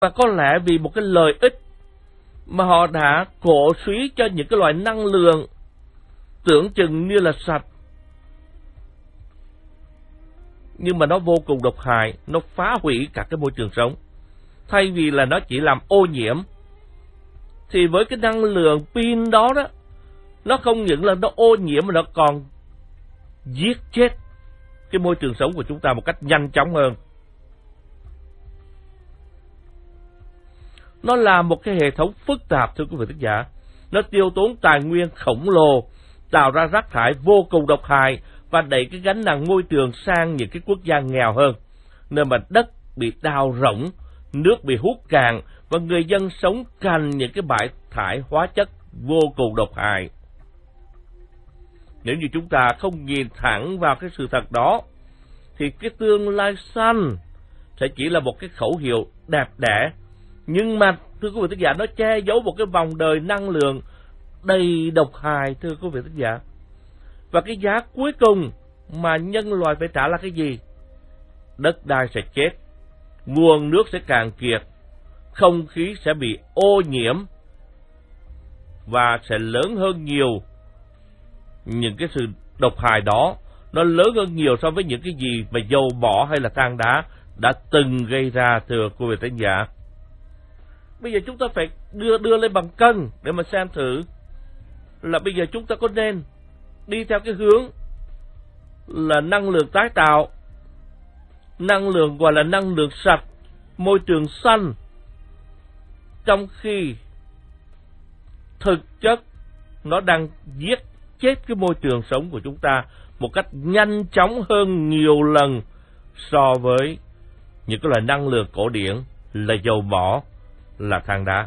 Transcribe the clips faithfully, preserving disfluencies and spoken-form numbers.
Và có lẽ vì một cái lợi ích mà họ đã cổ suý cho những cái loại năng lượng tưởng chừng như là sạch, nhưng mà nó vô cùng độc hại, nó phá hủy cả cái môi trường sống. Thay vì là nó chỉ làm ô nhiễm, thì với cái năng lượng pin đó đó, nó không những là nó ô nhiễm mà nó còn giết chết cái môi trường sống của chúng ta một cách nhanh chóng hơn. Nó là một cái hệ thống phức tạp, thưa quý vị khán giả. Nó tiêu tốn tài nguyên khổng lồ, tạo ra rác thải vô cùng độc hại và đẩy cái gánh nặng môi trường sang những cái quốc gia nghèo hơn, nơi mà đất bị đào rỗng, nước bị hút cạn và người dân sống cạnh những cái bãi thải hóa chất vô cùng độc hại. Nếu như chúng ta không nhìn thẳng vào cái sự thật đó, thì cái tương lai xanh sẽ chỉ là một cái khẩu hiệu đẹp đẽ, nhưng mà thưa quý vị khán giả, nó che giấu một cái vòng đời năng lượng đầy độc hại, thưa quý vị khán giả. Và cái giá cuối cùng mà nhân loại phải trả là cái gì? Đất đai sẽ chết, nguồn nước sẽ cạn kiệt, không khí sẽ bị ô nhiễm và sẽ lớn hơn nhiều. Những cái sự độc hại đó nó lớn hơn nhiều so với những cái gì mà dầu mỏ hay là than đá đã từng gây ra, thưa quý vị khán giả. Bây giờ chúng ta phải đưa đưa lên bằng cân để mà xem thử là bây giờ chúng ta có nên đi theo cái hướng là năng lượng tái tạo, năng lượng gọi là năng lượng sạch, môi trường xanh, trong khi thực chất nó đang giết chết cái môi trường sống của chúng ta một cách nhanh chóng hơn nhiều lần so với những cái loại năng lượng cổ điển là dầu mỏ, là than đá.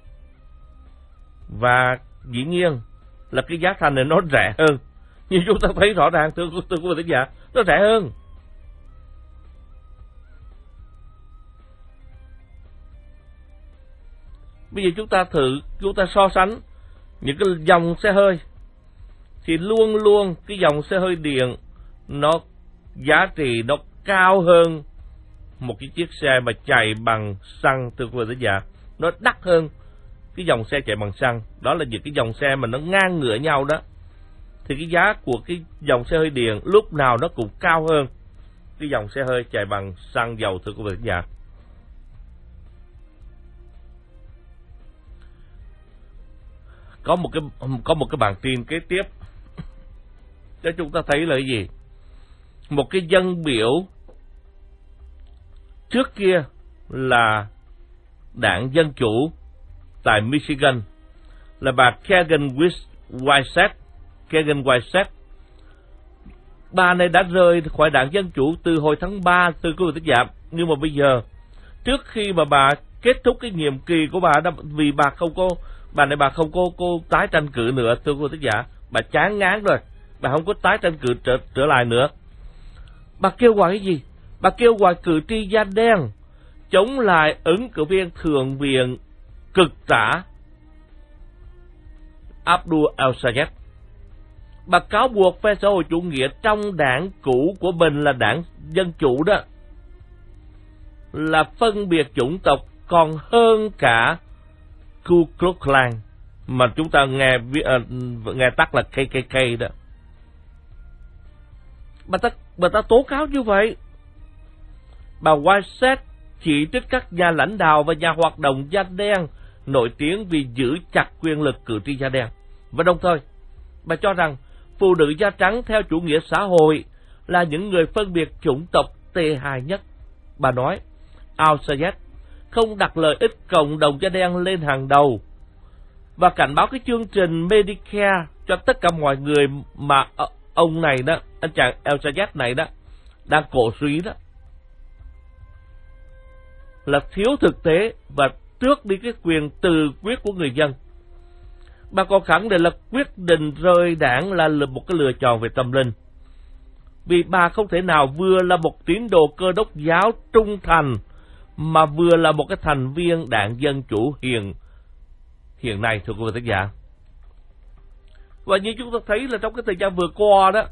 Và dĩ nhiên là cái giá thành này nó rẻ hơn, nhưng chúng ta thấy rõ ràng, thưa quý vị khán giả, nó rẻ hơn. Bây giờ chúng ta thử, chúng ta so sánh những cái dòng xe hơi, thì luôn luôn cái dòng xe hơi điện nó giá trị nó cao hơn một cái chiếc xe mà chạy bằng xăng, thưa quý vị khán giả. Nó đắt hơn cái dòng xe chạy bằng xăng. Đó là những cái dòng xe mà nó ngang ngửa nhau đó, thì cái giá của cái dòng xe hơi điện lúc nào nó cũng cao hơn cái dòng xe hơi chạy bằng xăng dầu, thưa quý vị khán giả. Có một cái có một cái bản tin kế tiếp để chúng ta thấy là cái gì? Một cái dân biểu trước kia là đảng Dân Chủ tại Michigan, là bà Kagan Whiteside. Kagan Whiteside, bà này đã rời khỏi đảng Dân Chủ từ hồi tháng ba, từ quý vị khán giả. Nhưng mà bây giờ, trước khi mà bà kết thúc cái nhiệm kỳ của bà đó, vì bà không có bà này bà không có cô tái tranh cử nữa, thưa quý vị khán giả, bà chán ngán rồi, bà không có tái tranh cử trở, trở lại nữa. Bà kêu gọi cái gì? Bà kêu gọi cử tri da đen chống lại ứng cử viên thượng viện cực tả Abdul El-Sayed. Bà cáo buộc phe xã hội chủ nghĩa trong đảng cũ của mình là đảng Dân Chủ đó là phân biệt chủng tộc còn hơn cả Ku Klux Klan, mà chúng ta nghe uh, nghe tắt là K K K đó. Bà ta, bà ta tố cáo như vậy. Bà Whiteside chỉ trích các nhà lãnh đạo và nhà hoạt động da đen nổi tiếng vì giữ chặt quyền lực cử tri da đen. Và đồng thời, bà cho rằng phụ nữ da trắng theo chủ nghĩa xã hội là những người phân biệt chủng tộc tệ hại nhất. Bà nói, El-Sayed không đặt lợi ích cộng đồng da đen lên hàng đầu và cảnh báo cái chương trình Medicare cho tất cả mọi người mà ông này đó, anh chàng El-Sayed này đó, đang cổ suý đó, là thiếu thực tế và tước đi cái quyền tự quyết của người dân. Bà còn khẳng định là quyết định rời đảng là một cái lựa chọn về tâm linh, vì bà không thể nào vừa là một tín đồ Cơ đốc giáo trung thành mà vừa là một cái thành viên đảng Dân Chủ hiện hiện nay, thưa quý vị khán giả. Và như chúng ta thấy là trong cái thời gian vừa qua đó,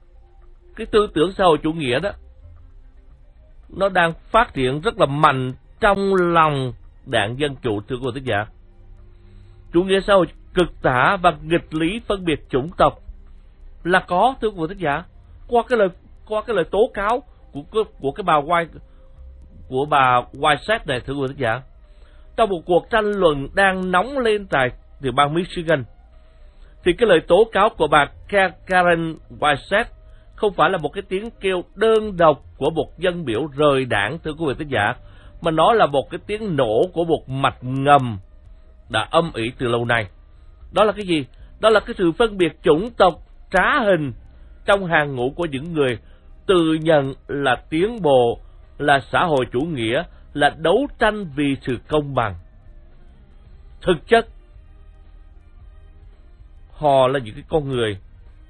cái tư tưởng xã hội chủ nghĩa đó nó đang phát triển rất là mạnh trong lòng đảng Dân Chủ, thưa quý vị thính giả. Chủ nghĩa xã hội cực tả và nghịch lý phân biệt chủng tộc là có, thưa quý vị thính giả, qua cái lời qua cái lời tố cáo của của cái bà White của bà Whiteside này, thưa quý vị thính giả. Trong một cuộc tranh luận đang nóng lên tại tiểu bang Michigan, thì cái lời tố cáo của bà Karen Whiteside không phải là một cái tiếng kêu đơn độc của một dân biểu rời đảng, thưa quý vị thính giả, mà nó là một cái tiếng nổ của một mạch ngầm đã âm ỉ từ lâu nay. Đó là cái gì? Đó là cái sự phân biệt chủng tộc trá hình trong hàng ngũ của những người tự nhận là tiến bộ, là xã hội chủ nghĩa, là đấu tranh vì sự công bằng. Thực chất, họ là những cái con người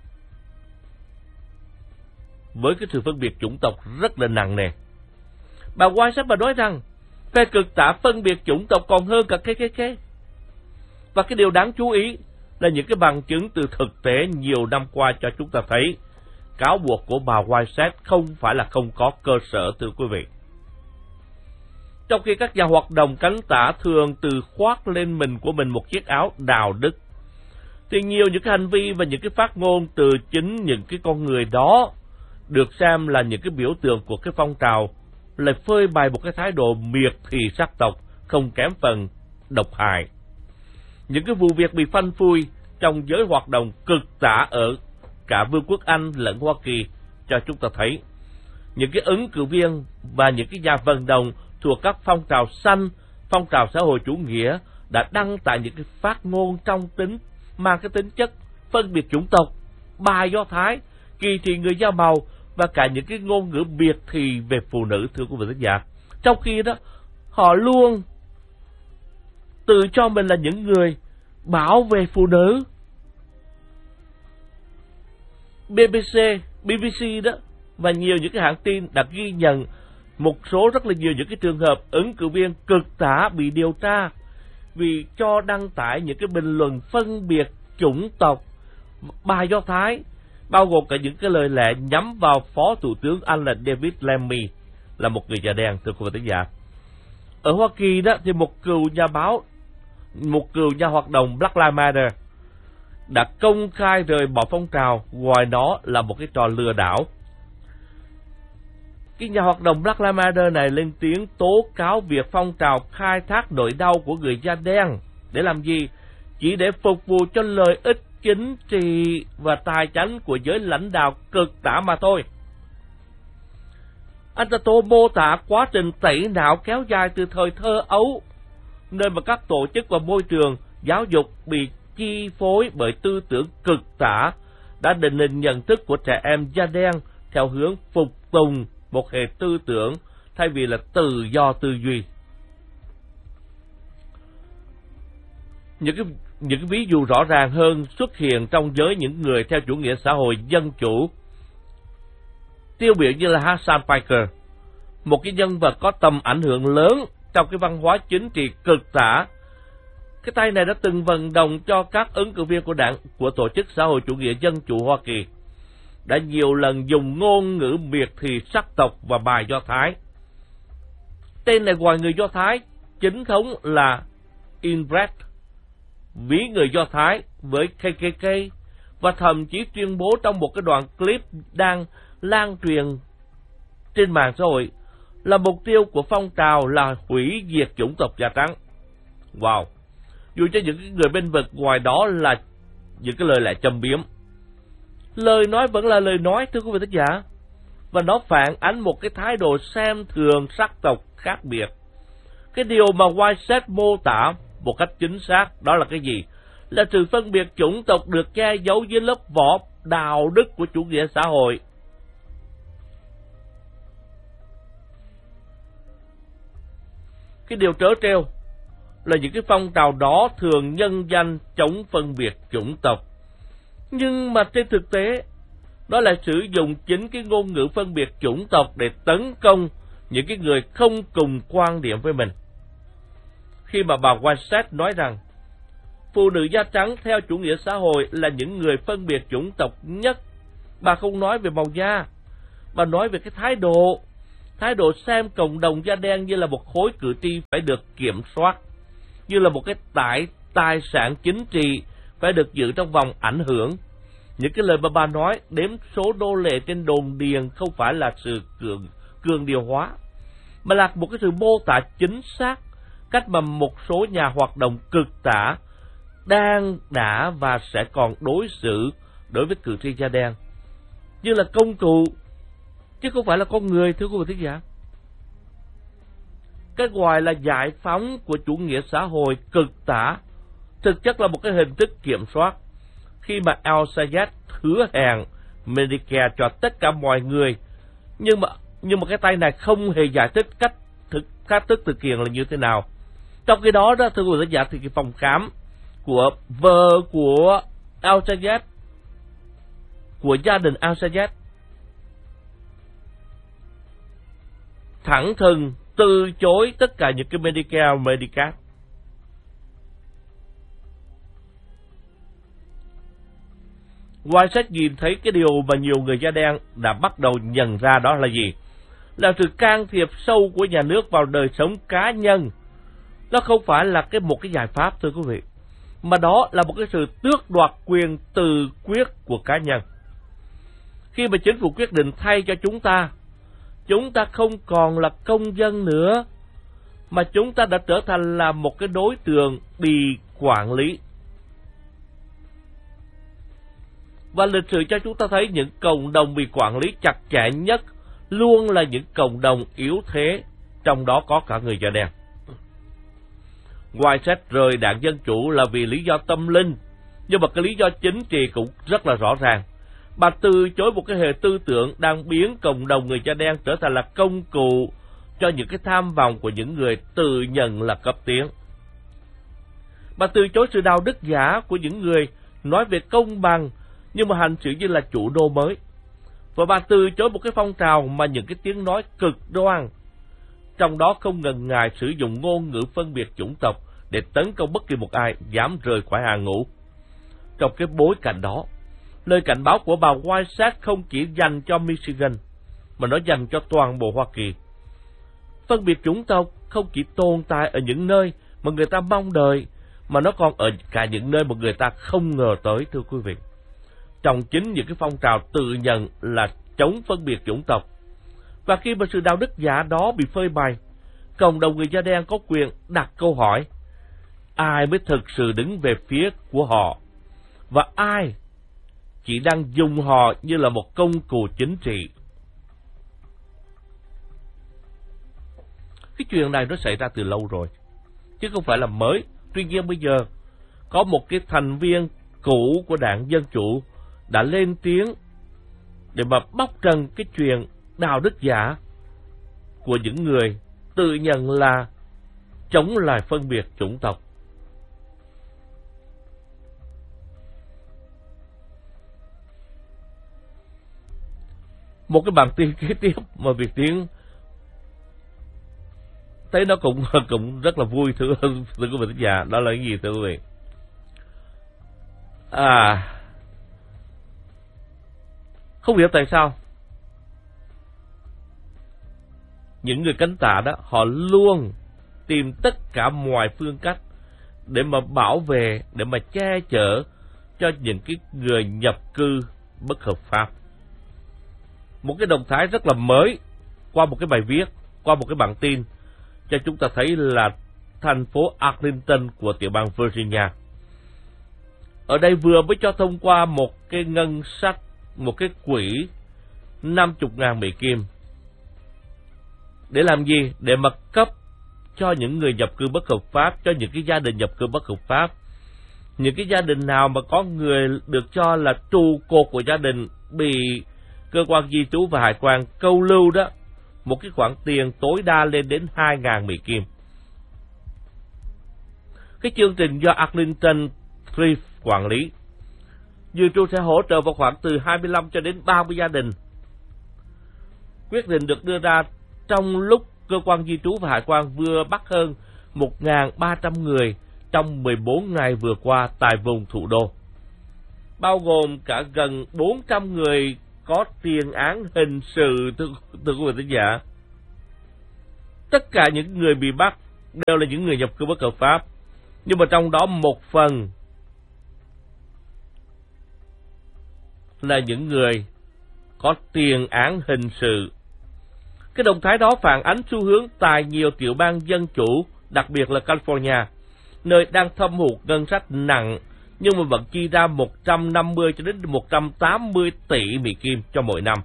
với cái sự phân biệt chủng tộc rất là nặng nề. Bà Whiteside bà nói rằng phe cực tả phân biệt chủng tộc còn hơn cả cái cái cái. Và cái điều đáng chú ý là những cái bằng chứng từ thực tế nhiều năm qua cho chúng ta thấy cáo buộc của bà Whiteside không phải là không có cơ sở, thưa quý vị. Trong khi các nhà hoạt động cánh tả thường từ khoác lên mình của mình một chiếc áo đạo đức, thì nhiều những cái hành vi và những cái phát ngôn từ chính những cái con người đó được xem là những cái biểu tượng của cái phong trào lại phơi bày một cái thái độ miệt thị sắc tộc không kém phần độc hại. Những cái vụ việc bị phanh phui trong giới hoạt động cực tả ở cả Vương quốc Anh lẫn Hoa Kỳ cho chúng ta thấy những cái ứng cử viên và những cái nhà vận động thuộc các phong trào xanh, phong trào xã hội chủ nghĩa đã đăng tải những cái phát ngôn trong tính mang cái tính chất phân biệt chủng tộc, bài Do Thái, kỳ thị người da màu và cả những cái ngôn ngữ biệt thị về phụ nữ, thưa quý vị khán giả. Trong khi đó, họ luôn tự cho mình là những người bảo vệ phụ nữ. bê bê xê, bê bê xê đó và nhiều những cái hãng tin đã ghi nhận một số rất là nhiều những cái trường hợp ứng cử viên cực tả bị điều tra vì cho đăng tải những cái bình luận phân biệt chủng tộc, bài Do Thái, bao gồm cả những cái lời lẽ nhắm vào Phó Thủ tướng Anh là David Lammy, là một người da đen, thưa quý vị khán giả. Ở Hoa Kỳ đó thì một cựu nhà báo, một cựu nhà hoạt động Black Lives Matter đã công khai rời bỏ phong trào, gọi nó là một cái trò lừa đảo. Cái nhà hoạt động Black Lives Matter này lên tiếng tố cáo việc phong trào khai thác nỗi đau của người da đen để làm gì? Chỉ để phục vụ cho lợi ích chính trị và tài chánh của giới lãnh đạo cực tả mà thôi. Anh ta tô mô tả quá trình tẩy não kéo dài từ thời thơ ấu, nơi mà các tổ chức và môi trường giáo dục bị chi phối bởi tư tưởng cực tả đã định hình nhận thức của trẻ em da đen theo hướng phục tùng một hệ tư tưởng thay vì là tự do tư duy. Những cái, những cái ví dụ rõ ràng hơn xuất hiện trong giới những người theo chủ nghĩa xã hội dân chủ tiêu biểu như là Hassan Piker, một cái nhân vật có tầm ảnh hưởng lớn trong cái văn hóa chính trị cực tả. Cái tay này đã từng vận động cho các ứng cử viên của đảng của Tổ chức Xã hội Chủ nghĩa Dân Chủ Hoa Kỳ đã nhiều lần dùng ngôn ngữ miệt thị sắc tộc và bài Do Thái. Tên này gọi người Do Thái chính thống là inbred, ví người Do Thái với ca ca ca, và thậm chí tuyên bố trong một cái đoạn clip đang lan truyền trên mạng xã hội là mục tiêu của phong trào là hủy diệt chủng tộc da trắng. Wow! Dù cho những người bên vực ngoài đó là những cái lời lẽ châm biếm, lời nói vẫn là lời nói, thưa quý vị thính giả, và nó phản ánh một cái thái độ xem thường sắc tộc khác biệt. Cái điều mà Whiteside mô tả một cách chính xác đó là cái gì? Là sự phân biệt chủng tộc được che giấu dưới lớp vỏ đạo đức của chủ nghĩa xã hội. Cái điều trớ trêu là những cái phong trào đó thường nhân danh chống phân biệt chủng tộc, nhưng mà trên thực tế đó là sử dụng chính cái ngôn ngữ phân biệt chủng tộc để tấn công những cái người không cùng quan điểm với mình. Khi mà bà Whiteside nói rằng phụ nữ da trắng theo chủ nghĩa xã hội là những người phân biệt chủng tộc nhất, bà không nói về màu da, bà nói về cái thái độ thái độ xem cộng đồng da đen như là một khối cử tri phải được kiểm soát, như là một cái tài, tài sản chính trị phải được giữ trong vòng ảnh hưởng. Những cái lời mà bà nói đếm số đô lệ trên đồn điền không phải là sự cường, cường điều hóa, mà là một cái sự mô tả chính xác cách mà một số nhà hoạt động cực tả đang, đã và sẽ còn đối xử đối với cử tri da đen như là công cụ, chứ không phải là con người, thưa quý vị thính giả. Cái gọi là giải phóng của chủ nghĩa xã hội cực tả thực chất là một cái hình thức kiểm soát, khi mà Al-Sayed hứa hẹn Medicare cho tất cả mọi người, nhưng mà nhưng mà cái tay này không hề giải thích cách thực cách thức thực hiện là như thế nào. Trong khi đó đó, thưa quý vị thính giả, thì cái phòng khám của vợ của Al-Sayed, của gia đình Al-Sayed, thẳng thừng từ chối tất cả những cái Medicare, Medicaid. Whiteside nhìn thấy cái điều mà nhiều người da đen đã bắt đầu nhận ra, đó là gì? Là sự can thiệp sâu của nhà nước vào đời sống cá nhân. Nó không phải là cái một cái giải pháp, thưa quý vị, mà đó là một cái sự tước đoạt quyền tự quyết của cá nhân. Khi mà chính phủ quyết định thay cho chúng ta, chúng ta không còn là công dân nữa, mà chúng ta đã trở thành là một cái đối tượng bị quản lý. Và lịch sử cho chúng ta thấy những cộng đồng bị quản lý chặt chẽ nhất luôn là những cộng đồng yếu thế, trong đó có cả người da đen. Whiteside rời đảng Dân Chủ là vì lý do tâm linh, nhưng mà cái lý do chính trị cũng rất là rõ ràng. Bà từ chối một cái hệ tư tưởng đang biến cộng đồng người da đen trở thành là công cụ cho những cái tham vọng của những người tự nhận là cấp tiến. Bà từ chối sự đạo đức giả của những người nói về công bằng nhưng mà hành xử như là chủ đô mới. Và bà từ chối một cái phong trào mà những cái tiếng nói cực đoan, trong đó không ngần ngại sử dụng ngôn ngữ phân biệt chủng tộc để tấn công bất kỳ một ai dám rời khỏi hàng ngũ. Trong cái bối cảnh đó, lời cảnh báo của bà Whiteside không chỉ dành cho Michigan, mà nó dành cho toàn bộ Hoa Kỳ. Phân biệt chủng tộc không chỉ tồn tại ở những nơi mà người ta mong đợi, mà nó còn ở cả những nơi mà người ta không ngờ tới, thưa quý vị. Trong chính những cái phong trào tự nhận là chống phân biệt chủng tộc. Và khi mà sự đạo đức giả đó bị phơi bày, cộng đồng người da đen có quyền đặt câu hỏi: ai mới thực sự đứng về phía của họ, và ai chỉ đang dùng họ như là một công cụ chính trị? Cái chuyện này nó xảy ra từ lâu rồi, chứ không phải là mới. Tuy nhiên bây giờ, có một cái thành viên cũ của đảng Dân Chủ đã lên tiếng để mà bóc trần cái chuyện đạo đức giả của những người tự nhận là chống lại phân biệt chủng tộc. Một cái bản tin kế tiếp mà Việt Tiến thấy nó cũng cũng rất là vui, thưa thưa quý vị thính giả. Đó là cái gì, thưa quý vị? À, không hiểu tại sao những người cánh tả đó, họ luôn tìm tất cả mọi phương cách để mà bảo vệ, để mà che chở cho những cái người nhập cư bất hợp pháp. Một cái động thái rất là mới qua một cái bài viết, qua một cái bản tin, cho chúng ta thấy là thành phố Arlington của tiểu bang Virginia ở đây vừa mới cho thông qua một cái ngân sách, một cái quỹ năm mươi ngàn Mỹ Kim. Để làm gì? Để mà cấp cho những người nhập cư bất hợp pháp, cho những cái gia đình nhập cư bất hợp pháp. Những cái gia đình nào mà có người được cho là trụ cột của gia đình bị cơ quan di trú và hải quan câu lưu đó, một cái khoản tiền tối đa lên đến hai ngàn Mỹ Kim. Cái chương trình do Arlington Thrift quản lý dự trù sẽ hỗ trợ vào khoảng từ hai mươi lăm cho đến ba mươi gia đình. Quyết định được đưa ra trong lúc cơ quan di trú và hải quan vừa bắt hơn một nghìn ba trăm người trong mười bốn ngày vừa qua tại vùng thủ đô, bao gồm cả gần bốn trăm người có tiền án hình sự, thưa, thưa quý vị thính giả. tất cả những người bị bắt đều là những người nhập cư bất hợp pháp. Nhưng mà trong đó một phần là những người có tiền án hình sự. Cái động thái đó phản ánh xu hướng tại nhiều tiểu bang dân chủ, đặc biệt là California, nơi đang thâm hụt ngân sách nặng nhưng mà vẫn chi ra một trăm năm mươi cho đến một trăm tám mươi tỷ Mỹ Kim cho mỗi năm.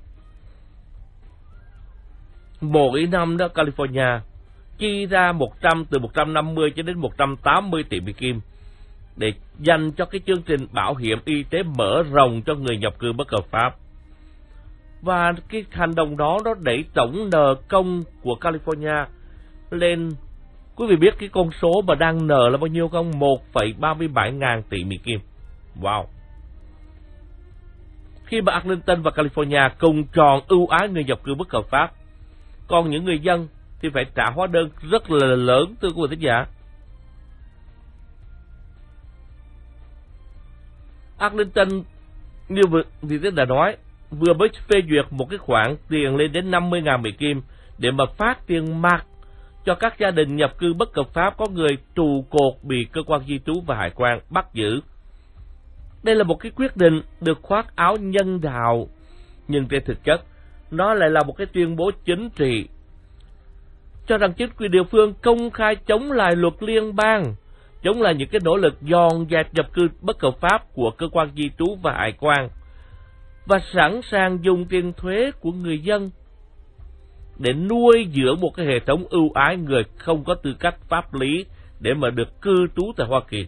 Mỗi năm đó California chi ra một trăm từ một trăm năm mươi cho đến một trăm tám mươi tỷ Mỹ Kim để dành cho cái chương trình bảo hiểm y tế mở rộng cho người nhập cư bất hợp pháp. Và cái hành động đó nó đẩy tổng nợ công của California lên, quý vị biết cái con số mà đang nợ là bao nhiêu không? một phẩy ba mươi bảy ngàn tỷ Mỹ Kim. Wow! Khi mà Arlington và California cùng tròn ưu ái người nhập cư bất hợp pháp, còn những người dân thì phải trả hóa đơn rất là lớn, thưa quý vị thính giả. Arlington như vừa thì tôi đã nói, vừa mới phê duyệt một cái khoản tiền lên đến năm mươi ngàn Mỹ Kim để mà phát tiền mặt cho các gia đình nhập cư bất hợp pháp có người trụ cột bị cơ quan di trú và hải quan bắt giữ. Đây là một cái quyết định được khoác áo nhân đạo, nhưng trên thực chất nó lại là một cái tuyên bố chính trị cho rằng chính quyền địa phương công khai chống lại luật liên bang, chống lại những cái nỗ lực dọn dẹp nhập cư bất hợp pháp của cơ quan di trú và hải quan, và sẵn sàng dùng tiền thuế của người dân để nuôi dưỡng một cái hệ thống ưu ái người không có tư cách pháp lý để mà được cư trú tại Hoa Kỳ.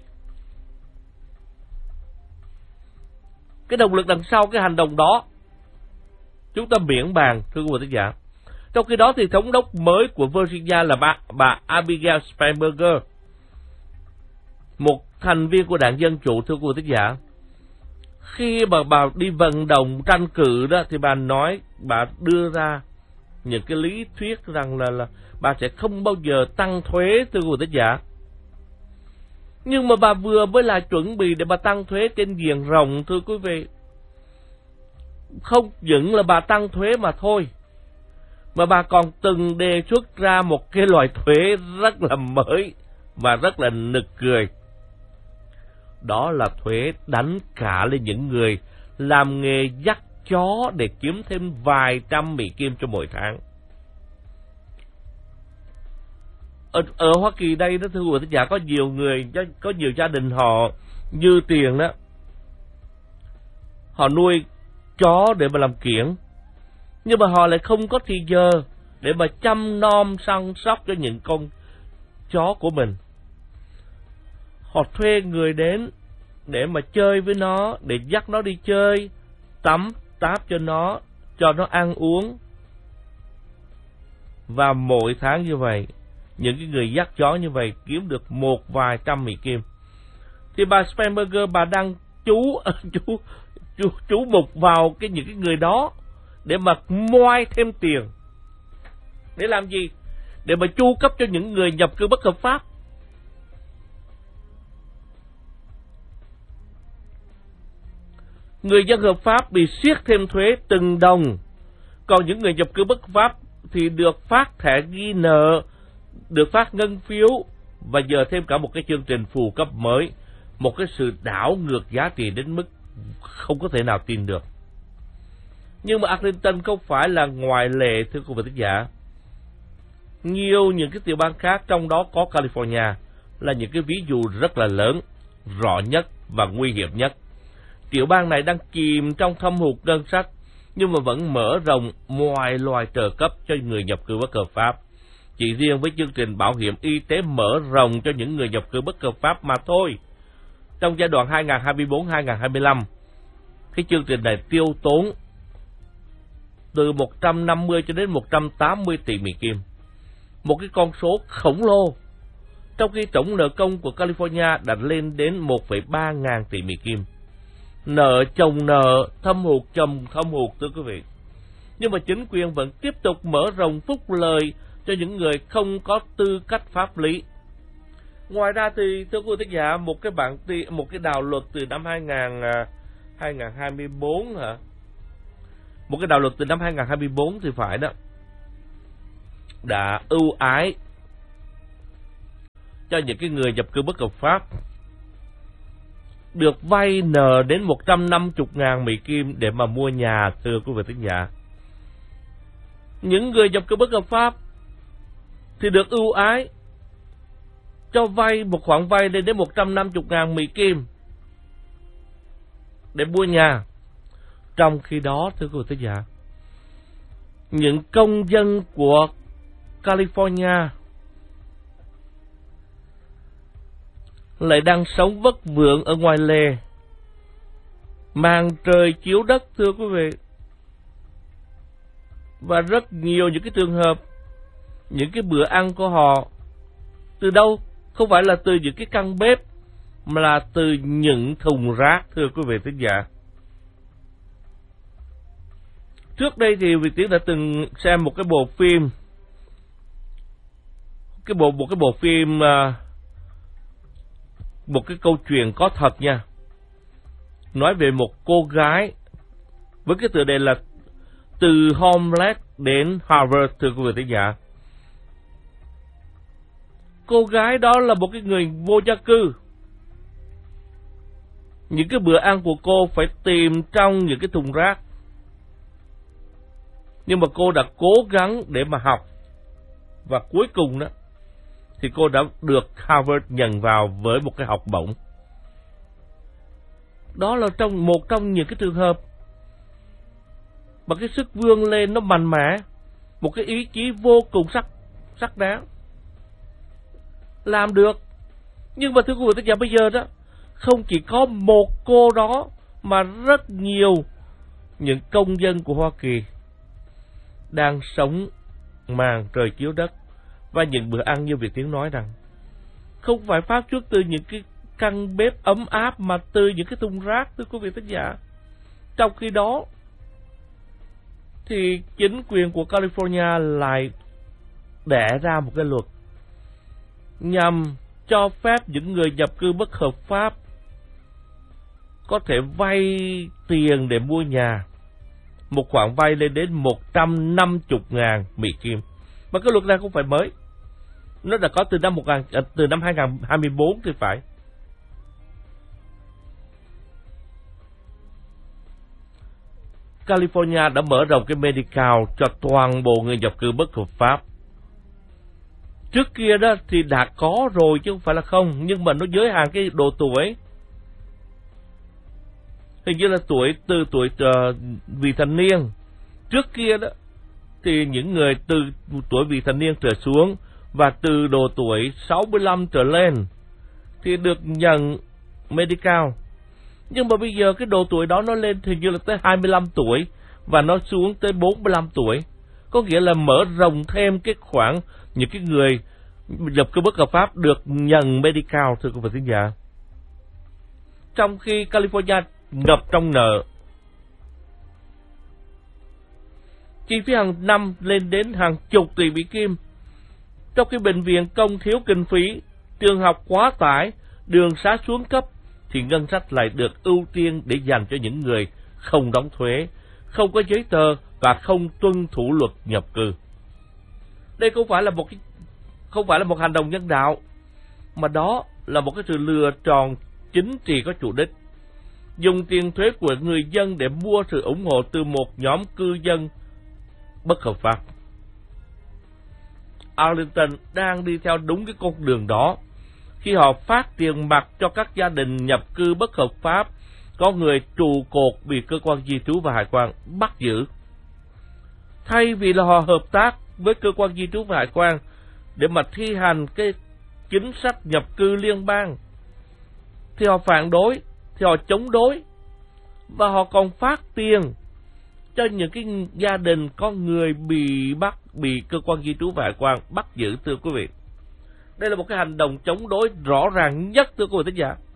Cái động lực đằng sau cái hành động đó chúng ta miễn bàn, thưa quý vị thính giả. Trong khi đó thì thống đốc mới của Virginia là bà, bà Abigail Spanberger, một thành viên của đảng Dân Chủ, thưa quý vị thính giả. Khi mà bà đi vận động tranh cử đó thì bà nói, bà đưa ra những cái lý thuyết rằng là, là bà sẽ không bao giờ tăng thuế, thưa quý vị thính giả. Nhưng mà bà vừa mới là chuẩn bị để bà tăng thuế trên diện rộng, thưa quý vị. Không những là bà tăng thuế mà thôi, mà bà còn từng đề xuất ra một cái loại thuế rất là mới và rất là nực cười. Đó là thuế đánh cả lên những người làm nghề dắt chó để kiếm thêm vài trăm Mỹ Kim cho mỗi tháng. Ở, ở Hoa Kỳ đây đó, thưa quý vị, có nhiều người, có nhiều gia đình họ dư tiền đó, họ nuôi chó để mà làm kiểng, nhưng mà họ lại không có thì giờ để mà chăm nom săn sóc cho những con chó của mình. Họ thuê người đến để mà chơi với nó, để dắt nó đi chơi, tắm, táp cho nó, cho nó ăn uống. Và mỗi tháng như vậy, những cái người dắt chó như vậy kiếm được một vài trăm Mỹ Kim. Thì bà Spanberger, bà đang chú chú chú chú mục vào cái những cái người đó để mà moai thêm tiền. Để làm gì? Để mà chu cấp cho những người nhập cư bất hợp pháp. Người dân hợp pháp bị siết thêm thuế từng đồng, còn những người nhập cư bất hợp pháp thì được phát thẻ ghi nợ, được phát ngân phiếu, và giờ thêm cả một cái chương trình phụ cấp mới, một cái sự đảo ngược giá trị đến mức không có thể nào tin được. Nhưng mà Arlington không phải là ngoại lệ, thưa quý vị thính giả. Nhiều những cái tiểu bang khác, trong đó có California, là những cái ví dụ rất là lớn, rõ nhất và nguy hiểm nhất. Tiểu bang này đang chìm trong thâm hụt ngân sách, nhưng mà vẫn mở rộng mọi loài trợ cấp cho người nhập cư bất hợp pháp. Chỉ riêng với chương trình bảo hiểm y tế mở rộng cho những người nhập cư bất hợp pháp mà thôi, trong giai đoạn hai nghìn không trăm hai mươi tư đến hai nghìn không trăm hai mươi lăm, cái chương trình này tiêu tốn từ một trăm năm mươi cho đến một trăm tám mươi tỷ Mỹ Kim. Một cái con số khổng lồ, trong khi tổng nợ công của California đã lên đến một phẩy ba ngàn tỷ Mỹ Kim. Nợ chồng nợ, thâm hụt chồng thâm hụt, thưa quý vị. Nhưng mà chính quyền vẫn tiếp tục mở rộng phúc lợi cho những người không có tư cách pháp lý. Ngoài ra thì, thưa quý vị thính giả, một cái bản một cái đạo luật từ năm hai nghìn không trăm hai mươi tư hả? Một cái đạo luật từ năm hai nghìn không trăm hai mươi tư thì phải đó. đã ưu ái cho những cái người nhập cư bất hợp pháp được vay nợ đến một trăm năm mươi ngàn Mỹ Kim để mà mua nhà, thưa quý vị thính giả. Những người nhập cư bất hợp pháp thì được ưu ái cho vay một khoản vay lên đến một trăm năm mươi ngàn Mỹ Kim để mua nhà. Trong khi đó, thưa quý vị thính giả, những công dân của California lại đang sống vất vưởng ở ngoài lề, màn trời chiếu đất, thưa quý vị. Và rất nhiều những cái trường hợp, những cái bữa ăn của họ từ đâu? Không phải là từ những cái căn bếp, mà là từ những thùng rác, thưa quý vị thính giả. Trước đây thì Việt Tiến đã từng xem một cái bộ phim, cái bộ một cái bộ phim một cái câu chuyện có thật nha, nói về một cô gái với cái tựa đề là từ homeless đến Harvard, thưa quý vị thính giả. Cô gái đó là một cái người vô gia cư. Những cái bữa ăn của cô phải tìm trong những cái thùng rác. Nhưng mà cô đã cố gắng để mà học. Và cuối cùng đó thì cô đã được Harvard nhận vào với một cái học bổng. Đó là trong một trong những cái trường hợp mà cái sức vươn lên nó mạnh mẽ, một cái ý chí vô cùng sắc sắc đáng, làm được. Nhưng mà thưa quý vị tất cả bây giờ đó, không chỉ có một cô đó mà rất nhiều những công dân của Hoa Kỳ đang sống màn trời chiếu đất. Và những bữa ăn như Việt Tiến nói rằng không phải phát xuất từ những cái căn bếp ấm áp, mà từ những cái thùng rác, thưa quý vị thính giả. Trong khi đó thì chính quyền của California lại đẻ ra một cái luật nhằm cho phép những người nhập cư bất hợp pháp có thể vay tiền để mua nhà, một khoản vay lên đến một trăm năm mươi ngàn Mỹ Kim. Mà cái luật này không phải mới, nó đã có từ năm một nghìn, từ năm hai nghìn không trăm hai mươi tư thì phải. California đã mở rộng cái Medical cho toàn bộ người nhập cư bất hợp pháp. Trước kia đó thì đã có rồi chứ không phải là không, nhưng mà nó giới hạn cái độ tuổi. Hình như là tuổi từ tuổi uh, vị thành niên. Trước kia đó thì những người từ tuổi vị thành niên trở xuống và từ độ tuổi sáu mươi lăm trở lên thì được nhận Medical. Nhưng mà bây giờ cái độ tuổi đó nó lên hình như là tới hai mươi lăm tuổi và nó xuống tới bốn mươi lăm tuổi. Có nghĩa là mở rộng thêm cái khoảng những cái người nhập cư bất hợp pháp được nhận Medical, thưa quý vị thính giả. Trong khi California ngập trong nợ, chi phí hàng năm lên đến hàng chục tỷ Mỹ Kim, trong khi bệnh viện công thiếu kinh phí, trường học quá tải, đường xá xuống cấp, thì ngân sách lại được ưu tiên để dành cho những người không đóng thuế, không có giấy tờ và không tuân thủ luật nhập cư. Đây không phải là một cái, không phải là một hành động nhân đạo, mà đó là một cái sự lừa tròn chính trị có chủ đích, dùng tiền thuế của người dân để mua sự ủng hộ từ một nhóm cư dân bất hợp pháp. Arlington đang đi theo đúng cái con đường đó khi họ phát tiền mặt cho các gia đình nhập cư bất hợp pháp có người trụ cột bị cơ quan di trú và hải quan bắt giữ. Thay vì là họ hợp tác với cơ quan di trú và hải quan để mà thi hành cái chính sách nhập cư liên bang, thì họ phản đối, thì họ chống đối, và họ còn phát tiền cho những cái gia đình có người bị bắt, bị cơ quan di trú và hải quan bắt giữ, thưa quý vị. Đây là một cái hành động chống đối rõ ràng nhất, thưa quý vị thính giả.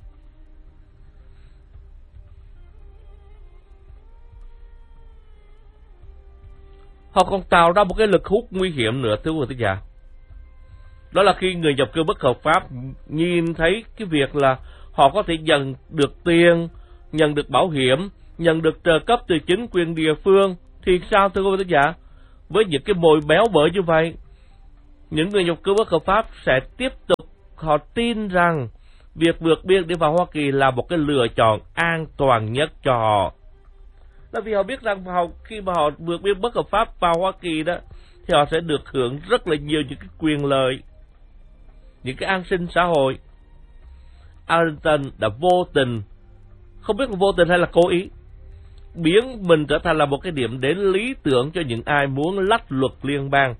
Họ còn tạo ra một cái lực hút nguy hiểm nữa, thưa quý vị thính giả. Đó là khi người nhập cư bất hợp pháp nhìn thấy cái việc là họ có thể nhận được tiền, nhận được bảo hiểm, nhận được trợ cấp từ chính quyền địa phương, thì sao, thưa quý vị thính giả? với những cái mồi béo bở như vậy, những người nhập cư bất hợp pháp sẽ tiếp tục, họ tin rằng việc vượt biên để vào Hoa Kỳ là một cái lựa chọn an toàn nhất cho họ. Là vì họ biết rằng họ, khi mà họ vượt biên bất hợp pháp vào Hoa Kỳ đó, thì họ sẽ được hưởng rất là nhiều những cái quyền lợi, những cái an sinh xã hội. Arlington đã vô tình, không biết là vô tình hay là cố ý, biến mình trở thành là một cái điểm đến lý tưởng cho những ai muốn lách luật liên bang.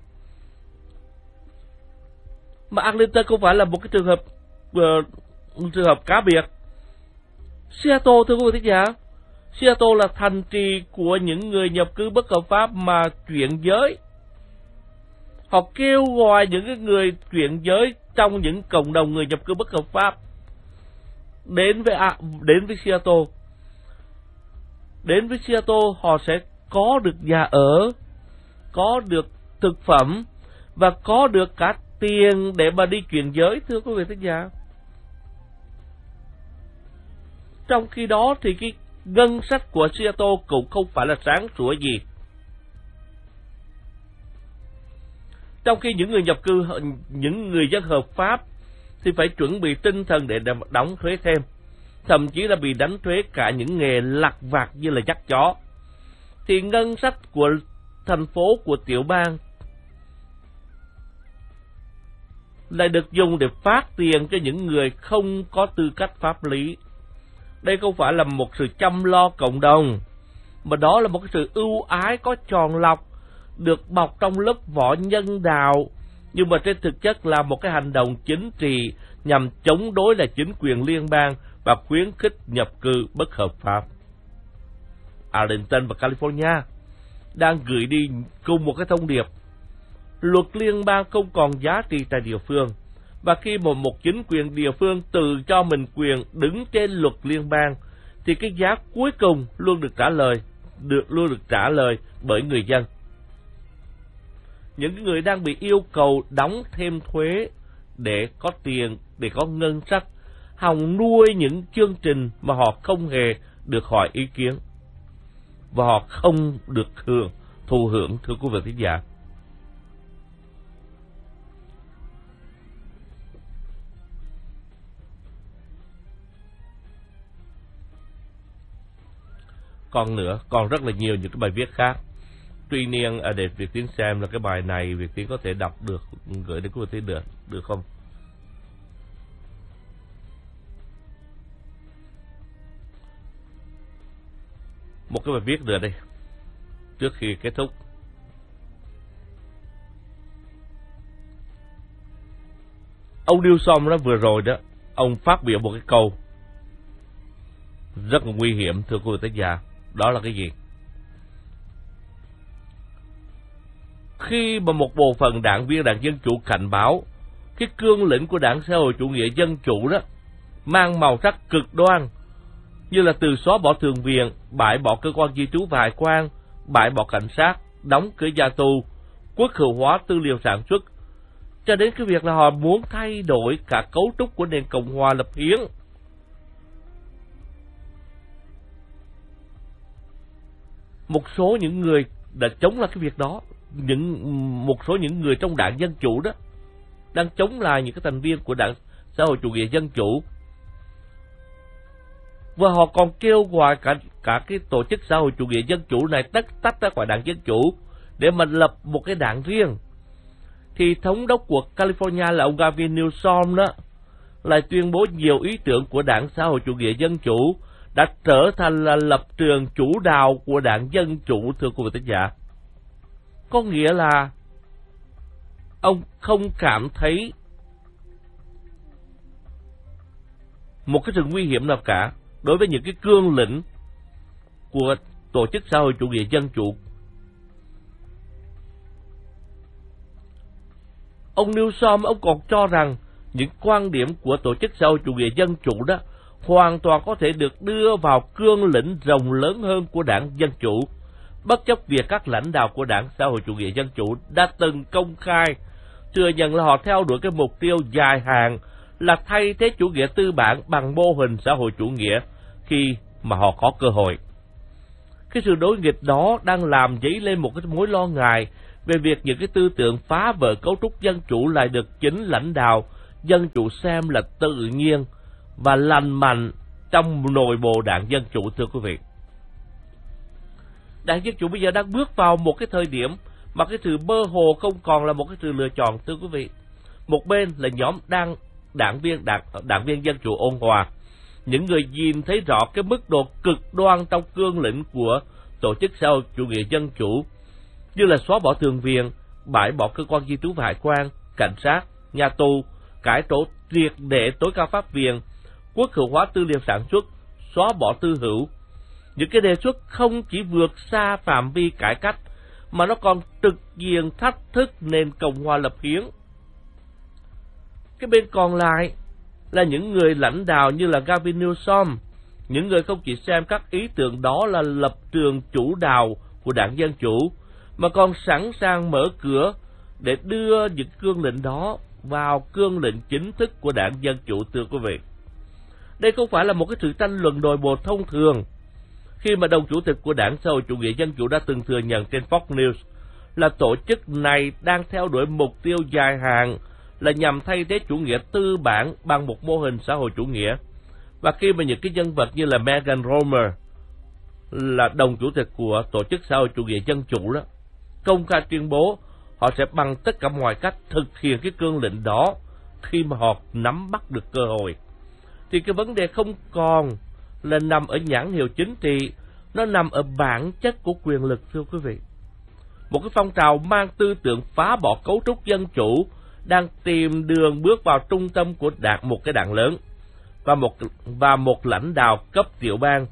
Mà Arlington không phải là một cái trường hợp uh, trường hợp cá biệt. Seattle, thưa quý vị thính giả, Seattle là thành trì của những người nhập cư bất hợp pháp mà chuyển giới. Họ kêu gọi những cái người chuyển giới trong những cộng đồng người nhập cư bất hợp pháp đến với à, đến với Seattle. Đến với Seattle họ sẽ có được nhà ở, có được thực phẩm và có được cả tiền để mà đi chuyển giới, thưa quý vị thính giả. Trong khi đó thì cái ngân sách của Seattle cũng không phải là sáng sủa gì. Trong khi những người nhập cư, những người dân hợp pháp thì phải chuẩn bị tinh thần để đóng thuế thêm, thậm chí là bị đánh thuế cả những nghề lặt vặt như là dắt chó, thì ngân sách của thành phố, của tiểu bang lại được dùng để phát tiền cho những người không có tư cách pháp lý. Đây không phải là một sự chăm lo cộng đồng, mà đó là một cái sự ưu ái có tròn lọc, được bọc trong lớp vỏ nhân đạo, nhưng mà trên thực chất là một cái hành động chính trị nhằm chống đối lại chính quyền liên bang và khuyến khích nhập cư bất hợp pháp. Arlington và California đang gửi đi cùng một cái thông điệp: luật liên bang không còn giá trị tại địa phương, và khi một một chính quyền địa phương tự cho mình quyền đứng trên luật liên bang, thì cái giá cuối cùng luôn được trả lời, được luôn được trả lời bởi người dân. Những người đang bị yêu cầu đóng thêm thuế để có tiền, để có ngân sách, hòng nuôi những chương trình mà họ không hề được hỏi ý kiến, và họ không được hưởng, thụ hưởng, thưa quý vị thính giả. Còn nữa, còn rất là nhiều những cái bài viết khác. Tuy nhiên, à, để Việt Tiến xem là cái bài này Việt Tiến có thể đọc được, gửi đến quý vị Tiến được, được không? Một cái bài viết nữa đây, trước khi kết thúc. Ông Newsom đó vừa rồi đó, ông phát biểu một cái câu rất là nguy hiểm, thưa quý vị thính giả. Đó là cái gì? Khi mà một bộ phận đảng viên Đảng Dân Chủ cảnh báo cái cương lĩnh của Đảng Xã hội Chủ nghĩa Dân Chủ đó mang màu sắc cực đoan, như là từ xóa bỏ thượng viện, bãi bỏ cơ quan di trú và hải quan, bãi bỏ cảnh sát, đóng cửa nhà tù, quốc hữu hóa tư liệu sản xuất, cho đến cái việc là họ muốn thay đổi cả cấu trúc của nền Cộng hòa lập hiến. Một số những người đã chống lại cái việc đó, những một số những người trong Đảng Dân Chủ đó đang chống lại những cái thành viên của Đảng Xã hội Chủ nghĩa Dân Chủ, và họ còn kêu gọi cả cả cái tổ chức Xã hội Chủ nghĩa Dân Chủ này tách tách ra khỏi Đảng Dân Chủ để mà lập một cái đảng riêng. Thì thống đốc của California là ông Gavin Newsom đó lại tuyên bố nhiều ý tưởng của Đảng Xã hội Chủ nghĩa Dân Chủ đã trở thành là lập trường chủ đạo của Đảng Dân Chủ, thưa quý vị thính giả. Có nghĩa là ông không cảm thấy một cái sự nguy hiểm nào cả đối với những cái cương lĩnh của tổ chức Xã hội Chủ nghĩa Dân Chủ. Ông Newsom, ông còn cho rằng những quan điểm của tổ chức Xã hội Chủ nghĩa Dân Chủ đó hoàn toàn có thể được đưa vào cương lĩnh rộng lớn hơn của Đảng Dân Chủ, bất chấp việc các lãnh đạo của Đảng Xã hội Chủ nghĩa Dân Chủ đã từng công khai thừa nhận là họ theo đuổi cái mục tiêu dài hạn là thay thế chủ nghĩa tư bản bằng mô hình xã hội chủ nghĩa khi mà họ có cơ hội. Cái sự đối nghịch đó đang làm dấy lên một cái mối lo ngại về việc những cái tư tưởng phá vỡ cấu trúc dân chủ lại được chính lãnh đạo dân chủ xem là tự nhiên và lành mạnh trong nội bộ đảng Dân Chủ. Thưa quý vị, đảng Dân Chủ bây giờ đang bước vào một cái thời điểm mà cái sự mơ hồ không còn là một cái sự lựa chọn. Thưa quý vị, một bên là nhóm đang đảng viên đảng, đảng viên Dân Chủ ôn hòa, những người nhìn thấy rõ cái mức độ cực đoan trong cương lĩnh của tổ chức xã hội chủ nghĩa dân chủ, như là xóa bỏ thượng viện, bãi bỏ cơ quan di trú và hải quan, cảnh sát, nhà tù, cải tổ triệt để tối cao pháp viện, quốc hữu hóa tư liệu sản xuất, xóa bỏ tư hữu. Những cái đề xuất không chỉ vượt xa phạm vi cải cách mà nó còn trực diện thách thức nền Cộng hòa lập hiến. Cái bên còn lại là những người lãnh đạo như là Gavin Newsom, những người không chỉ xem các ý tưởng đó là lập trường chủ đạo của đảng Dân Chủ, mà còn sẵn sàng mở cửa để đưa những cương lĩnh đó vào cương lĩnh chính thức của đảng Dân Chủ. Thưa quý vị, đây không phải là một cái sự tranh luận nội bộ thông thường, khi mà đồng chủ tịch của đảng xã hội chủ nghĩa dân chủ đã từng thừa nhận trên Fox News là tổ chức này đang theo đuổi mục tiêu dài hạn là nhằm thay thế chủ nghĩa tư bản bằng một mô hình xã hội chủ nghĩa. Và khi mà những cái nhân vật như là Megan Romer, là đồng chủ tịch của tổ chức xã hội chủ nghĩa dân chủ đó, công khai tuyên bố họ sẽ bằng tất cả mọi cách thực hiện cái cương lĩnh đó khi mà họ nắm bắt được cơ hội, thì cái vấn đề không còn là nằm ở nhãn hiệu chính trị, nó nằm ở bản chất của quyền lực. Thưa quý vị, một cái phong trào mang tư tưởng phá bỏ cấu trúc dân chủ đang tìm đường bước vào trung tâm của đảng, một cái đảng lớn, và một và một lãnh đạo cấp tiểu bang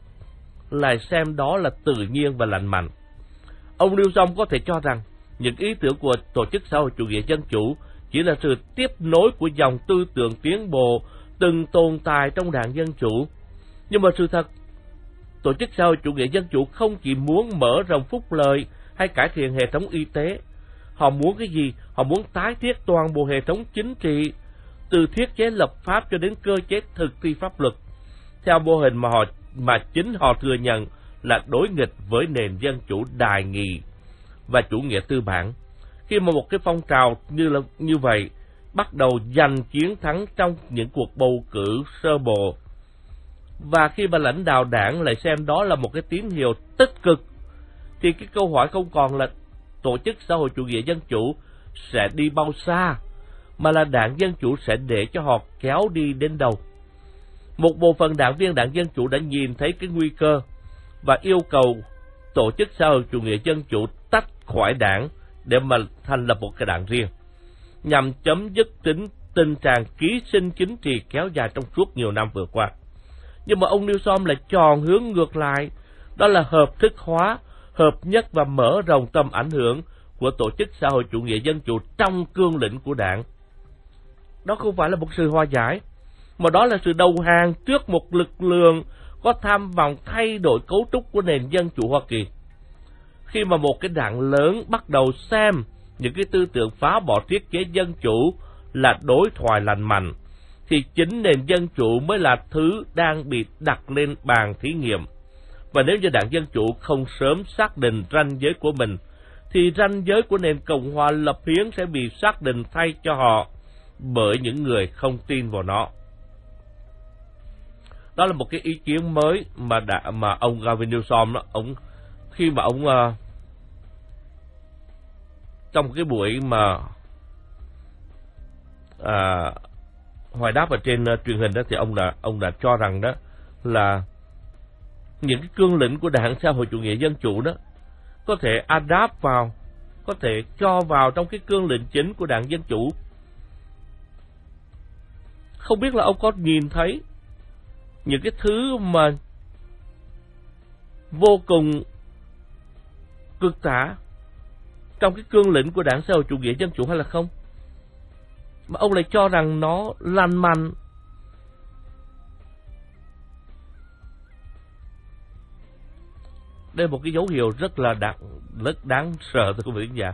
lại xem đó là tự nhiên và lành mạnh. Ông Newsom có thể cho rằng những ý tưởng của tổ chức xã hội chủ nghĩa dân chủ chỉ là sự tiếp nối của dòng tư tưởng tiến bộ từng tồn tại trong đảng Dân Chủ. Nhưng mà sự thật, tổ chức xã hội chủ nghĩa dân chủ không chỉ muốn mở rộng phúc lợi hay cải thiện hệ thống y tế. Họ muốn cái gì? Họ muốn tái thiết toàn bộ hệ thống chính trị, từ thiết chế lập pháp cho đến cơ chế thực thi pháp luật, theo mô hình mà họ mà chính họ thừa nhận là đối nghịch với nền dân chủ đài nghị và chủ nghĩa tư bản. Khi mà một cái phong trào như là như vậy bắt đầu giành chiến thắng trong những cuộc bầu cử sơ bộ, và khi mà lãnh đạo đảng lại xem đó là một cái tín hiệu tích cực, thì cái câu hỏi không còn là tổ chức xã hội chủ nghĩa dân chủ sẽ đi bao xa, mà là đảng Dân Chủ sẽ để cho họ kéo đi đến đâu. Một bộ phận đảng viên đảng Dân Chủ đã nhìn thấy cái nguy cơ và yêu cầu tổ chức xã hội chủ nghĩa dân chủ tách khỏi đảng để mà thành lập một cái đảng riêng, nhằm chấm dứt tính tình trạng ký sinh chính trị kéo dài trong suốt nhiều năm vừa qua. Nhưng mà ông Newsom lại chọn hướng ngược lại, đó là hợp thức hóa, hợp nhất và mở rộng tầm ảnh hưởng của tổ chức xã hội chủ nghĩa dân chủ trong cương lĩnh của đảng. Đó không phải là một sự hòa giải, mà đó là sự đầu hàng trước một lực lượng có tham vọng thay đổi cấu trúc của nền dân chủ Hoa Kỳ. Khi mà một cái đảng lớn bắt đầu xem những cái tư tưởng phá bỏ thiết chế dân chủ là đối thoại lành mạnh, thì chính nền dân chủ mới là thứ đang bị đặt lên bàn thí nghiệm. Và nếu như đảng Dân Chủ không sớm xác định ranh giới của mình, thì ranh giới của nền Cộng hòa lập hiến sẽ bị xác định thay cho họ bởi những người không tin vào nó. Đó là một cái ý kiến mới mà đã, mà ông Gavin Newsom đó, ông khi mà ông uh, trong cái buổi mà uh, hỏi đáp ở trên uh, truyền hình đó, thì ông đã ông đã cho rằng đó là những cái cương lĩnh của đảng xã hội chủ nghĩa dân chủ đó có thể adapt vào, có thể cho vào trong cái cương lĩnh chính của đảng Dân Chủ. Không biết là ông có nhìn thấy những cái thứ mà vô cùng cực tả trong cái cương lĩnh của đảng xã hội chủ nghĩa dân chủ hay là không, mà ông lại cho rằng nó lành mạnh. Đây là một cái dấu hiệu rất là đáng, rất đáng sợ thưa quý vị khán giả.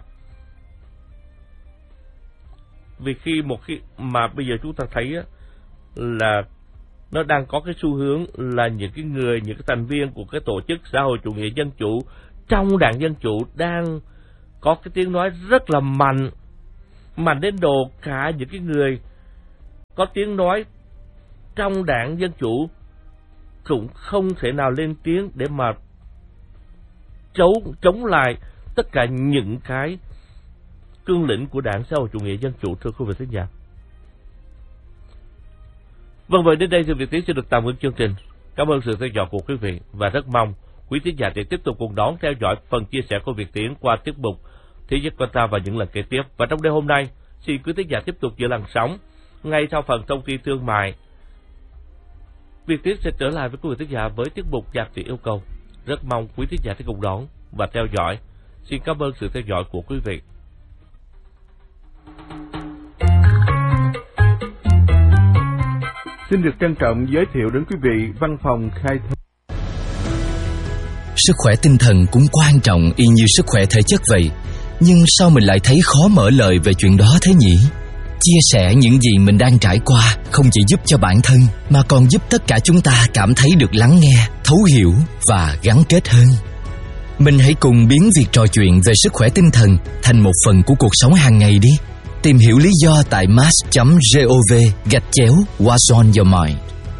Vì khi một khi mà bây giờ chúng ta thấy á, là nó đang có cái xu hướng là những cái người, những cái thành viên của cái tổ chức xã hội chủ nghĩa dân chủ trong đảng Dân Chủ đang có cái tiếng nói rất là mạnh, mạnh đến độ cả những cái người có tiếng nói trong đảng Dân Chủ cũng không thể nào lên tiếng để mà chống, chống lại tất cả những cái cương lĩnh của Đảng Xã hội Chủ nghĩa Dân Chủ, thưa quý vị thính giả. Vâng, vậy đến đây thì Việt Tiến sẽ được tạm ngưng chương trình. Cảm ơn sự theo dõi của quý vị và rất mong quý thính giả sẽ tiếp tục cùng đón theo dõi phần chia sẻ của Việt Tiến qua tiết mục Thế giới quan ta và những lần kế tiếp. Và trong đêm hôm nay, xin quý thính giả tiếp tục giữ làn sóng. Ngay sau phần thông tin thương mại, Việt Tiến sẽ trở lại với quý vị thính giả với tiết mục Nhạc Sĩ Yêu Cầu. Rất mong quý thính giả sẽ cùng đón và theo dõi. Xin cảm ơn sự theo dõi của quý vị. Xin được trân trọng giới thiệu đến quý vị văn phòng khai thác. Sức khỏe tinh thần cũng quan trọng y như sức khỏe thể chất vậy. Nhưng sao mình lại thấy khó mở lời về chuyện đó thế nhỉ? Chia sẻ những gì mình đang trải qua không chỉ giúp cho bản thân, mà còn giúp tất cả chúng ta cảm thấy được lắng nghe, thấu hiểu và gắn kết hơn. Mình hãy cùng biến việc trò chuyện về sức khỏe tinh thần thành một phần của cuộc sống hàng ngày đi. Tìm hiểu lý do tại mass chấm gov gạch chéo What's on your mind.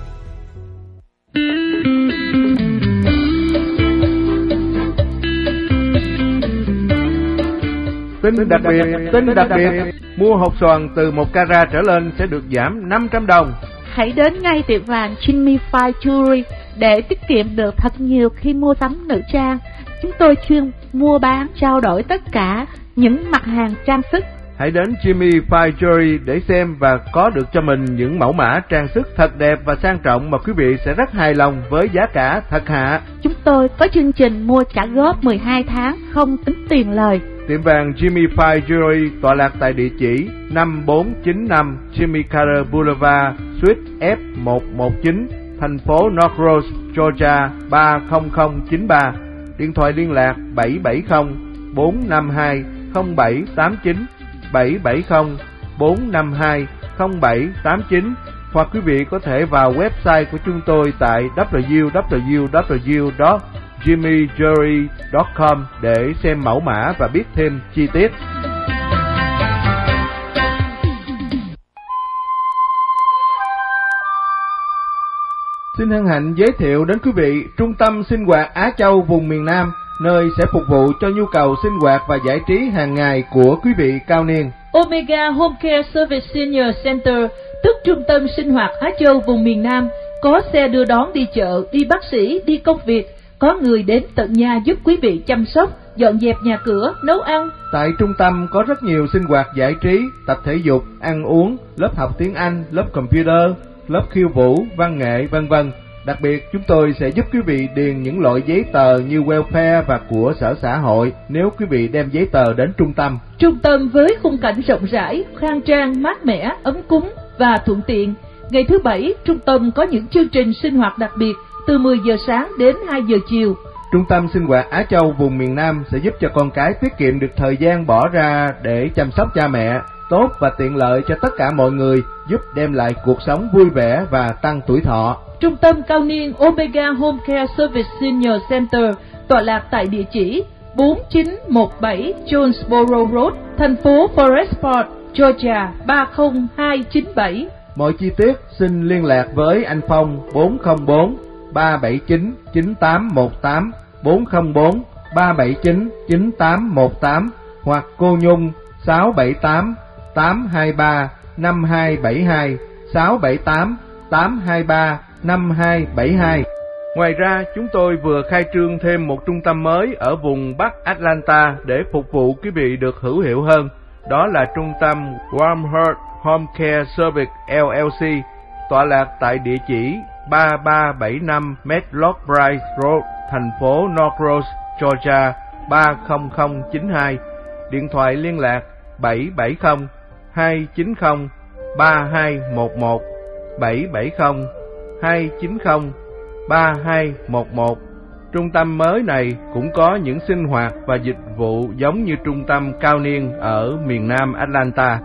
Tin đặc biệt, tin đặc biệt, mua hột xoàn từ một carat trở lên sẽ được giảm năm trăm đồng. Hãy đến ngay tiệm vàng Jimmy Fine Jewelry để tiết kiệm được thật nhiều khi mua sắm nữ trang. Chúng tôi chuyên mua bán, trao đổi tất cả những mặt hàng trang sức. Hãy đến Jimmy Fine Jewelry để xem và có được cho mình những mẫu mã trang sức thật đẹp và sang trọng mà quý vị sẽ rất hài lòng với giá cả thật hạ. Chúng tôi có chương trình mua trả góp mười hai tháng không tính tiền lời. Tiệm vàng Jimmy Fine Jewelry tọa lạc tại địa chỉ năm bốn chín năm Jimmy Carter Boulevard, Suite F một một chín, thành phố North Rose, Georgia ba không không chín ba. Điện thoại liên lạc bảy bảy không bốn năm hai không bảy tám chín, bảy bảy không bốn năm hai không bảy tám chín, hoặc quý vị có thể vào website của chúng tôi tại w w w chấm jimmy jewelry chấm com để xem mẫu mã và biết thêm chi tiết. Xin hân hạnh giới thiệu đến quý vị Trung tâm Sinh hoạt Á Châu vùng miền Nam, nơi sẽ phục vụ cho nhu cầu sinh hoạt và giải trí hàng ngày của quý vị cao niên. Omega Home Care Service Senior Center, tức Trung tâm Sinh hoạt Á Châu vùng miền Nam, có xe đưa đón đi chợ, đi bác sĩ, đi công việc, có người đến tận nhà giúp quý vị chăm sóc, dọn dẹp nhà cửa, nấu ăn. Tại trung tâm có rất nhiều sinh hoạt giải trí, tập thể dục, ăn uống, lớp học tiếng Anh, lớp computer, lớp khiêu vũ, văn nghệ, vân vân. Đặc biệt, chúng tôi sẽ giúp quý vị điền những loại giấy tờ như welfare và của sở xã hội nếu quý vị đem giấy tờ đến trung tâm. Trung tâm với khung cảnh rộng rãi, khang trang, mát mẻ, ấm cúng và thuận tiện. Ngày thứ Bảy, trung tâm có những chương trình sinh hoạt đặc biệt từ mười giờ sáng đến hai giờ chiều. Trung tâm Sinh hoạt Á Châu vùng miền Nam sẽ giúp cho con cái tiết kiệm được thời gian bỏ ra để chăm sóc cha mẹ, tốt và tiện lợi cho tất cả mọi người, giúp đem lại cuộc sống vui vẻ và tăng tuổi thọ. Trung tâm cao niên Omega Home Care Service Senior Center tọa lạc tại địa chỉ bốn chín một bảy Jonesboro Road, thành phố Forest Park, Georgia ba không hai chín bảy. Mọi chi tiết xin liên lạc với anh Phong bốn không bốn ba bảy chín chín tám một tám, bốn không bốn ba bảy chín chín tám một tám, hoặc cô Nhung sáu bảy tám tám hai ba năm hai bảy hai, sáu bảy tám tám hai ba năm hai bảy hai. Ngoài ra, chúng tôi vừa khai trương thêm một trung tâm mới ở vùng Bắc Atlanta để phục vụ quý vị được hữu hiệu hơn. Đó là trung tâm Warm Heart Home Care Service L L C, tọa lạc tại địa chỉ ba ba bảy năm Medlock Bryce Road, thành phố North Rose, Georgia ba không không chín hai. Điện thoại liên lạc bảy bảy không hai chín không ba hai một một, bảy bảy không hai chín không ba hai một một. Trung tâm mới này cũng có những sinh hoạt và dịch vụ giống như trung tâm cao niên ở miền Nam Atlanta.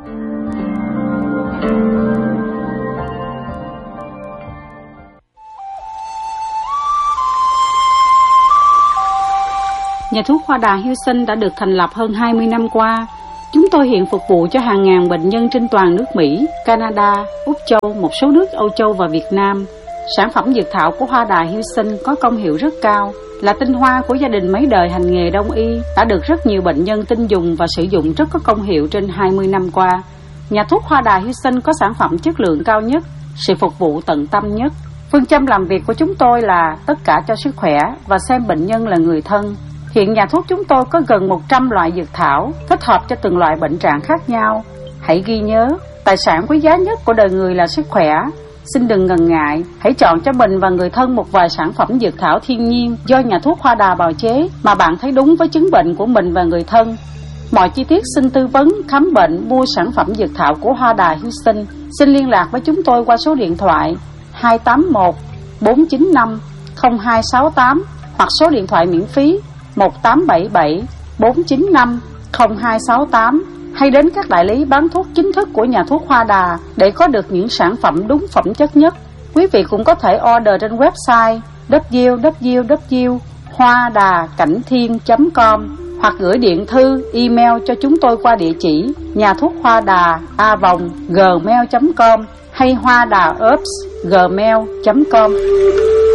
Nhà Nhà thuốc Hoa Đà Houston đã được thành lập hơn hai mươi năm qua. Chúng tôi hiện phục vụ cho hàng ngàn bệnh nhân trên toàn nước Mỹ, Canada, Úc Châu, một số nước Âu Châu và Việt Nam. Sản phẩm dược thảo của Hoa Đà Houston có công hiệu rất cao, là tinh hoa của gia đình mấy đời hành nghề đông y, đã được rất nhiều bệnh nhân tin dùng và sử dụng rất có công hiệu trên hai mươi năm qua. Nhà thuốc Hoa Đà Houston có sản phẩm chất lượng cao nhất, sự phục vụ tận tâm nhất. Phương châm làm việc của chúng tôi là tất cả cho sức khỏe và xem bệnh nhân là người thân. Hiện nhà thuốc chúng tôi có gần một trăm loại dược thảo, kết hợp cho từng loại bệnh trạng khác nhau. Hãy ghi nhớ, tài sản quý giá nhất của đời người là sức khỏe. Xin đừng ngần ngại, hãy chọn cho mình và người thân một vài sản phẩm dược thảo thiên nhiên do nhà thuốc Hoa Đà bào chế mà bạn thấy đúng với chứng bệnh của mình và người thân. Mọi chi tiết xin tư vấn, khám bệnh, mua sản phẩm dược thảo của Hoa Đà Houston. Xin liên lạc với chúng tôi qua số điện thoại hai tám một bốn chín năm không hai sáu tám hoặc số điện thoại miễn phí một tám bảy bảy bốn chín năm không hai sáu tám, hay đến các đại lý bán thuốc chính thức của nhà thuốc Hoa Đà để có được những sản phẩm đúng phẩm chất nhất. Quý vị cũng có thể order trên website w w w chấm hoa đà cảnh thiên chấm com hoặc gửi điện thư, email cho chúng tôi qua địa chỉ nhà thuốc hoa đà a vòng gmail chấm com hay hoa đà ops gmail chấm com.